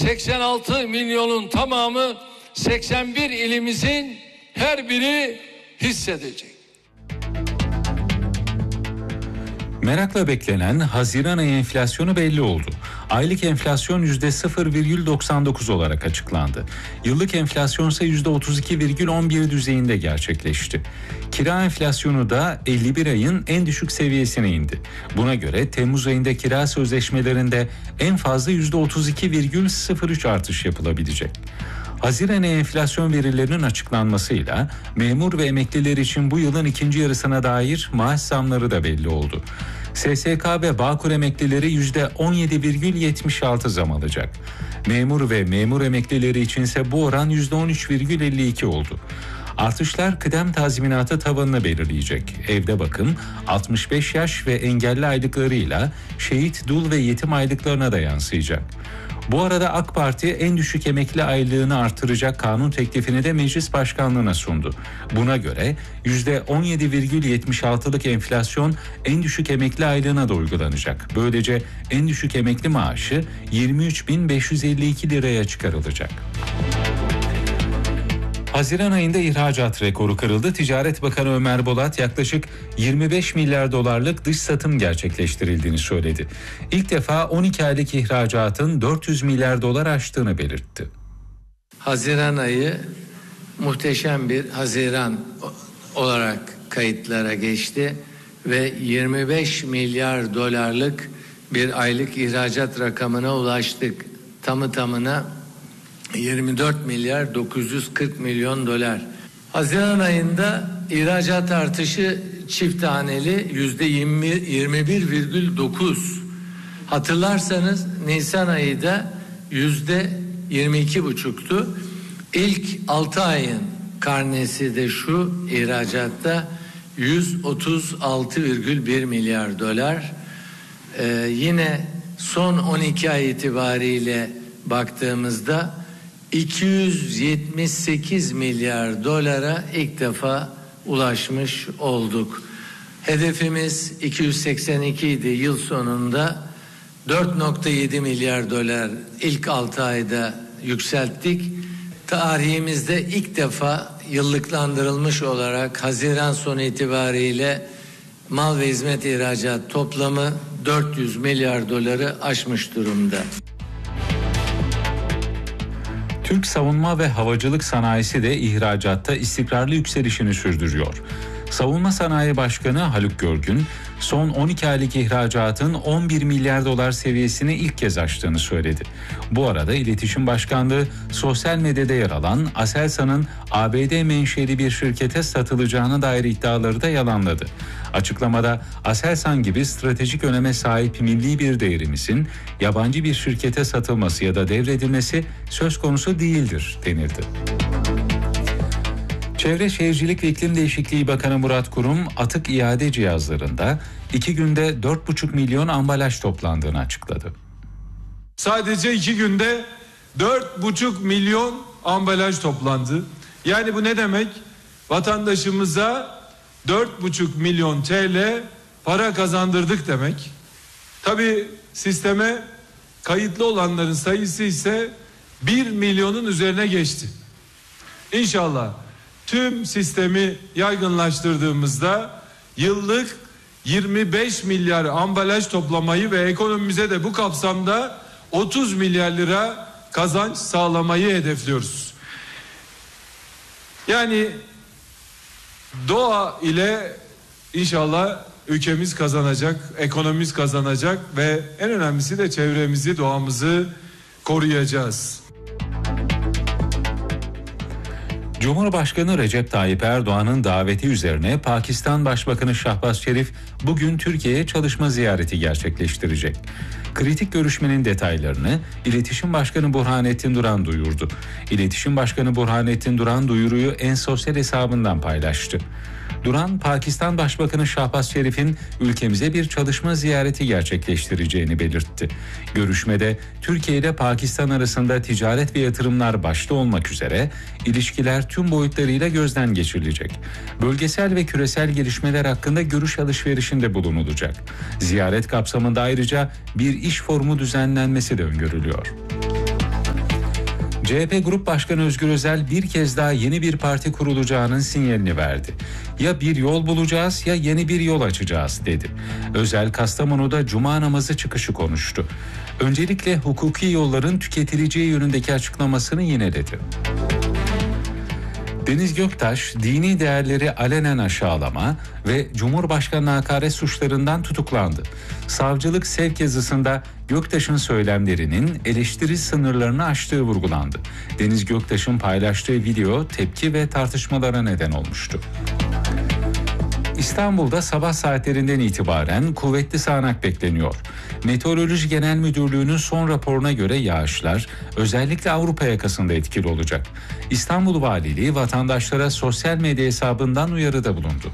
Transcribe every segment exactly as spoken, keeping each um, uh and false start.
seksen altı milyonun tamamı seksen bir ilimizin her biri hissedecek. Merakla beklenen Haziran ayı enflasyonu belli oldu. Aylık enflasyon yüzde sıfır virgül doksan dokuz olarak açıklandı. Yıllık enflasyon ise yüzde otuz iki virgül on bir düzeyinde gerçekleşti. Kira enflasyonu da elli bir ayın en düşük seviyesine indi. Buna göre Temmuz ayında kira sözleşmelerinde en fazla yüzde otuz iki virgül sıfır üç artış yapılabilecek. Haziran ayı enflasyon verilerinin açıklanmasıyla memur ve emekliler için bu yılın ikinci yarısına dair maaş zamları da belli oldu. S S K ve Bağkur emeklileri yüzde on yedi virgül yetmiş altı zam alacak. Memur ve memur emeklileri içinse bu oran yüzde on üç virgül elli iki oldu. Artışlar kıdem tazminatı tavanını belirleyecek. Evde bakım, altmış beş yaş ve engelli aylıklarıyla şehit, dul ve yetim aylıklarına da yansıyacak. Bu arada AK Parti en düşük emekli aylığını artıracak kanun teklifini de meclis başkanlığına sundu. Buna göre yüzde on yedi virgül yetmiş altılık enflasyon en düşük emekli aylığına da uygulanacak. Böylece en düşük emekli maaşı yirmi üç bin beş yüz elli iki liraya çıkarılacak. Haziran ayında ihracat rekoru kırıldı. Ticaret Bakanı Ömer Bolat yaklaşık yirmi beş milyar dolarlık dış satım gerçekleştirildiğini söyledi. İlk defa on iki aylık ihracatın dört yüz milyar dolar aştığını belirtti. Haziran ayı muhteşem bir Haziran olarak kayıtlara geçti ve yirmi beş milyar dolarlık bir aylık ihracat rakamına ulaştık. Tamı tamına yirmi dört milyar dokuz yüz kırk milyon dolar. Haziran ayında ihracat artışı çift haneli yüzde yirmi bir virgül dokuz. Hatırlarsanız Nisan ayı da yüzde yirmi iki buçuktu. İlk altı ayın karnesi de şu ihracatta yüz otuz altı virgül bir milyar dolar. Ee, yine son on iki ay itibariyle baktığımızda iki yüz yetmiş sekiz milyar dolara ilk defa ulaşmış olduk. Hedefimiz iki yüz seksen iki idi, yıl sonunda dört virgül yedi milyar dolar ilk altı ayda yükselttik. Tarihimizde ilk defa yıllıklandırılmış olarak Haziran sonu itibariyle mal ve hizmet ihracat toplamı dört yüz milyar doları aşmış durumda. Türk savunma ve havacılık sanayisi de ihracatta istikrarlı yükselişini sürdürüyor. Savunma Sanayi Başkanı Haluk Görgün, son on iki aylık ihracatın on bir milyar dolar seviyesini ilk kez aştığını söyledi. Bu arada İletişim Başkanlığı sosyal medyada yer alan Aselsan'ın A B D menşeli bir şirkete satılacağına dair iddiaları da yalanladı. Açıklamada Aselsan gibi stratejik öneme sahip milli bir değerimizin yabancı bir şirkete satılması ya da devredilmesi söz konusu değildir denildi. Çevre Şehircilik ve İklim Değişikliği Bakanı Murat Kurum, atık iade cihazlarında iki günde dört buçuk milyon ambalaj toplandığını açıkladı. Sadece iki günde dört buçuk milyon ambalaj toplandı. Yani bu ne demek? Vatandaşımıza dört buçuk milyon T L para kazandırdık demek. Tabii sisteme kayıtlı olanların sayısı ise bir milyonun üzerine geçti. İnşallah tüm sistemi yaygınlaştırdığımızda yıllık yirmi beş milyar ambalaj toplamayı ve ekonomimize de bu kapsamda otuz milyar lira kazanç sağlamayı hedefliyoruz. Yani doğa ile inşallah ülkemiz kazanacak, ekonomimiz kazanacak ve en önemlisi de çevremizi, doğamızı koruyacağız. Cumhurbaşkanı Recep Tayyip Erdoğan'ın daveti üzerine Pakistan Başbakanı Şahbaz Şerif bugün Türkiye'ye çalışma ziyareti gerçekleştirecek. Kritik görüşmenin detaylarını İletişim Başkanı Burhanettin Duran duyurdu. İletişim Başkanı Burhanettin Duran duyuruyu en sosyal hesabından paylaştı. Duran, Pakistan Başbakanı Şahbaz Şerif'in ülkemize bir çalışma ziyareti gerçekleştireceğini belirtti. Görüşmede Türkiye ile Pakistan arasında ticaret ve yatırımlar başta olmak üzere ilişkiler tüm boyutlarıyla gözden geçirilecek. Bölgesel ve küresel gelişmeler hakkında görüş alışverişinde bulunulacak. Ziyaret kapsamında ayrıca bir iş forumu düzenlenmesi de öngörülüyor. C H P Grup Başkanı Özgür Özel bir kez daha yeni bir parti kurulacağının sinyalini verdi. Ya bir yol bulacağız ya yeni bir yol açacağız dedi. Özel Kastamonu'da Cuma namazı çıkışı konuştu. Öncelikle hukuki yolların tüketileceği yönündeki açıklamasını yineledi. Deniz Göktaş, dini değerleri alenen aşağılama ve Cumhurbaşkanı'na hakaret suçlarından tutuklandı. Savcılık sevk yazısında Göktaş'ın söylemlerinin eleştiri sınırlarını aştığı vurgulandı. Deniz Göktaş'ın paylaştığı video tepki ve tartışmalara neden olmuştu. İstanbul'da sabah saatlerinden itibaren kuvvetli sağanak bekleniyor. Meteoroloji Genel Müdürlüğü'nün son raporuna göre yağışlar özellikle Avrupa yakasında etkili olacak. İstanbul Valiliği vatandaşlara sosyal medya hesabından uyarıda bulundu.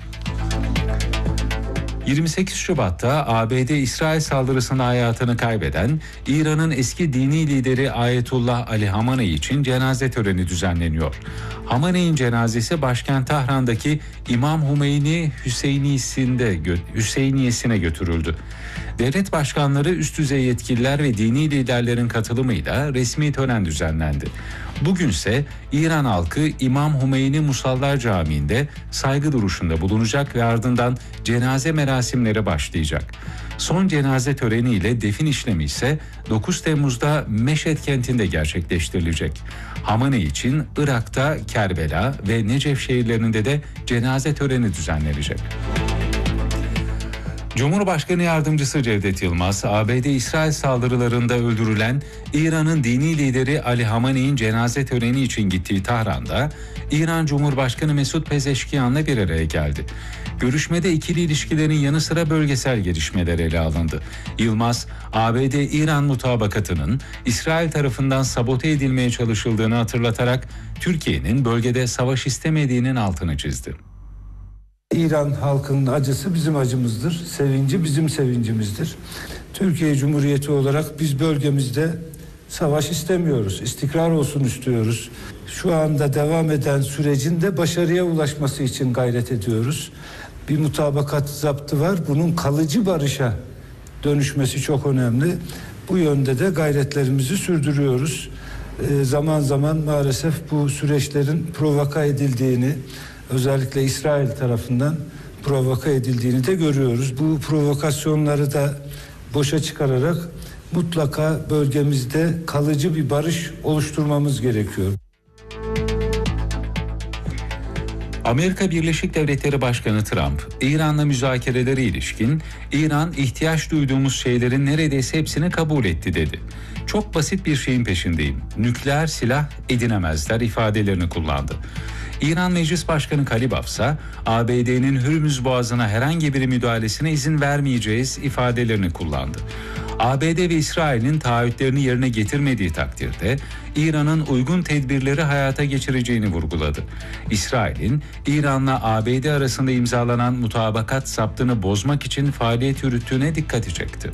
yirmi sekiz Şubat'ta A B D-İsrail saldırısında hayatını kaybeden İran'ın eski dini lideri Ayetullah Ali Hamenei için cenaze töreni düzenleniyor. Hamenei'nin cenazesi başkent Tahran'daki İmam Hümeyni Hüseyniyesi'nde Hüseyniyesi'ne götürüldü. Devlet başkanları, üst düzey yetkililer ve dini liderlerin katılımıyla resmi tören düzenlendi. Bugünse İran halkı İmam Hümeyni Musallar Camii'nde saygı duruşunda bulunacak ve ardından cenaze merasimleri başlayacak. Son cenaze töreniyle defin işlemi ise dokuz Temmuz'da Meşhed kentinde gerçekleştirilecek. Hamenei için Irak'ta Kerbela ve Necef şehirlerinde de cenaze töreni düzenlenecek. Cumhurbaşkanı Yardımcısı Cevdet Yılmaz, A B D-İsrail saldırılarında öldürülen İran'ın dini lideri Ali Hamenei'nin cenaze töreni için gittiği Tahran'da İran Cumhurbaşkanı Mesut Pezeşkiyan'la bir araya geldi. Görüşmede ikili ilişkilerin yanı sıra bölgesel gelişmeler ele alındı. Yılmaz, A B D-İran mutabakatının İsrail tarafından sabote edilmeye çalışıldığını hatırlatarak Türkiye'nin bölgede savaş istemediğinin altını çizdi. İran halkının acısı bizim acımızdır, sevinci bizim sevincimizdir. Türkiye Cumhuriyeti olarak biz bölgemizde savaş istemiyoruz, istikrar olsun istiyoruz. Şu anda devam eden sürecin de başarıya ulaşması için gayret ediyoruz. Bir mutabakat zaptı var, bunun kalıcı barışa dönüşmesi çok önemli. Bu yönde de gayretlerimizi sürdürüyoruz. Ee, zaman zaman maalesef bu süreçlerin provoka edildiğini, özellikle İsrail tarafından provoka edildiğini de görüyoruz. Bu provokasyonları da boşa çıkararak mutlaka bölgemizde kalıcı bir barış oluşturmamız gerekiyor. Amerika Birleşik Devletleri Başkanı Trump, İran'la müzakerelere ilişkin İran ihtiyaç duyduğumuz şeylerin neredeyse hepsini kabul etti dedi. Çok basit bir şeyin peşindeyim. Nükleer silah edinemezler ifadelerini kullandı. İran Meclis Başkanı Kalibaf ise A B D'nin Hürmüz Boğazı'na herhangi bir müdahalesine izin vermeyeceğiz ifadelerini kullandı. A B D ve İsrail'in taahhütlerini yerine getirmediği takdirde İran'ın uygun tedbirleri hayata geçireceğini vurguladı. İsrail'in İran'la A B D arasında imzalanan mutabakat zaptını bozmak için faaliyet yürüttüğüne dikkati çekti.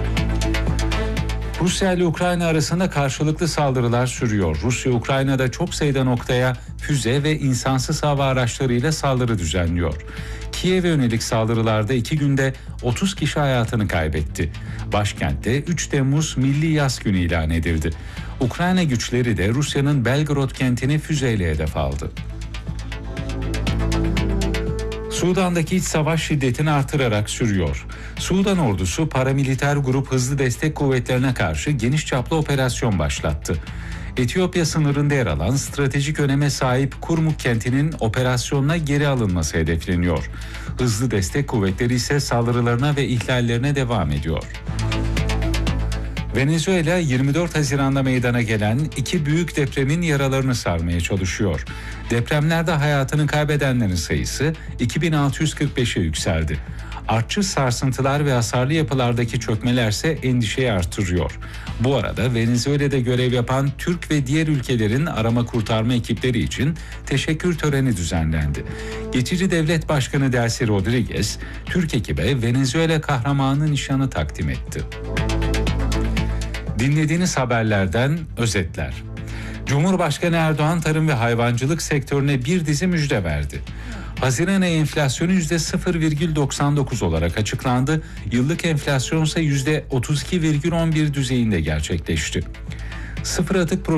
Rusya ile Ukrayna arasında karşılıklı saldırılar sürüyor. Rusya, Ukrayna'da çok sayıda noktaya füze ve insansız hava araçlarıyla saldırı düzenliyor. Kiev'e yönelik saldırılarda iki günde otuz kişi hayatını kaybetti. Başkentte üç Temmuz Milli Yas Günü ilan edildi. Ukrayna güçleri de Rusya'nın Belgorod kentini füzeyle hedef aldı. Sudan'daki iç savaş şiddetini artırarak sürüyor. Sudan ordusu paramiliter grup Hızlı Destek Kuvvetlerine karşı geniş çaplı operasyon başlattı. Etiyopya sınırında yer alan stratejik öneme sahip Kurmuk kentinin operasyonuna geri alınması hedefleniyor. Hızlı Destek Kuvvetleri ise saldırılarına ve ihlallerine devam ediyor. Venezuela yirmi dört Haziran'da meydana gelen iki büyük depremin yaralarını sarmaya çalışıyor. Depremlerde hayatını kaybedenlerin sayısı iki bin altı yüz kırk beşe yükseldi. Artçı sarsıntılar ve hasarlı yapılardaki çökmelerse endişeyi artırıyor. Bu arada Venezuela'da görev yapan Türk ve diğer ülkelerin arama kurtarma ekipleri için teşekkür töreni düzenlendi. Geçici Devlet Başkanı Delcy Rodriguez, Türk ekibe Venezuela kahramanı nişanı takdim etti. Dinlediğiniz haberlerden özetler. Cumhurbaşkanı Erdoğan tarım ve hayvancılık sektörüne bir dizi müjde verdi. Haziran ayı enflasyonu yüzde sıfır virgül doksan dokuz olarak açıklandı. Yıllık enflasyon ise yüzde otuz iki virgül on bir düzeyinde gerçekleşti. Sıfır atık